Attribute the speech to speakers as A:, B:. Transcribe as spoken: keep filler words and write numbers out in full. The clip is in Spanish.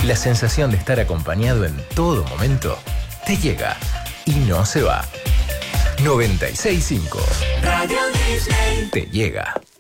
A: La sensación de estar acompañado en todo momento te llega y no se va. noventa y seis punto cinco
B: Radio Disney
A: te llega.